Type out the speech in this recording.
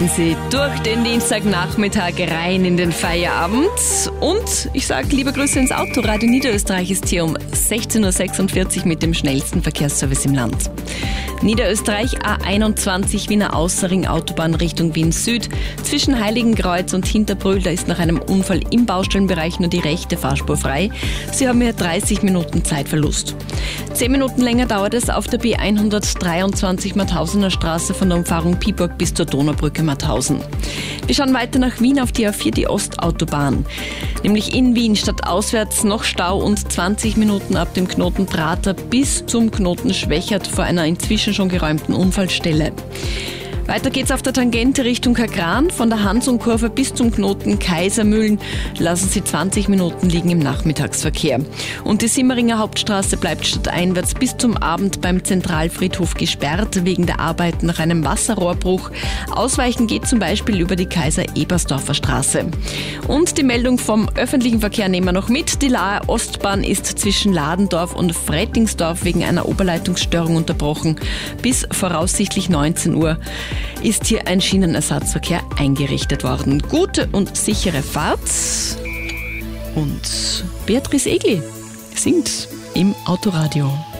Sie durch den Dienstagnachmittag rein in den Feierabend. Und ich sage liebe Grüße ins Auto. Radio Niederösterreich ist hier um 16.46 Uhr mit dem schnellsten Verkehrsservice im Land. Niederösterreich A21 Wiener Außenring Autobahn Richtung Wien Süd. Zwischen Heiligenkreuz und Hinterbrühl, da ist nach einem Unfall im Baustellenbereich nur die rechte Fahrspur frei. Sie haben hier 30 Minuten Zeitverlust. 10 Minuten länger dauert es auf der B123 Mauthausener Straße von der Umfahrung Piborg bis zur Donaubrücke Mauthausen. Wir schauen weiter nach Wien auf die A4, die Ostautobahn. Nämlich in Wien statt auswärts noch Stau und 20 Minuten ab dem Knoten Prater bis zum Knoten Schwächert vor einer inzwischen schon geräumten Unfallstelle. Weiter geht's auf der Tangente Richtung Kagran. Von der Hansung-Kurve bis zum Knoten Kaisermühlen lassen Sie 20 Minuten liegen im Nachmittagsverkehr. Und die Simmeringer Hauptstraße bleibt stadteinwärts bis zum Abend beim Zentralfriedhof gesperrt wegen der Arbeiten nach einem Wasserrohrbruch. Ausweichen geht zum Beispiel über die Kaiser-Ebersdorfer Straße. Und die Meldung vom öffentlichen Verkehr nehmen wir noch mit. Die Laer Ostbahn ist zwischen Ladendorf und Frettingsdorf wegen einer Oberleitungsstörung unterbrochen. Bis voraussichtlich 19 Uhr ist hier ein Schienenersatzverkehr eingerichtet worden. Gute und sichere Fahrt. Und Beatrice Egli singt im Autoradio.